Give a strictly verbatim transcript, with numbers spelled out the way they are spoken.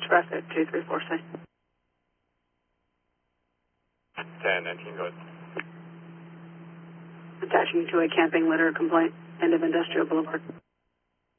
Express at two three four six. ten nineteen, go ahead. Attaching to a camping litter complaint, end of Industrial Boulevard.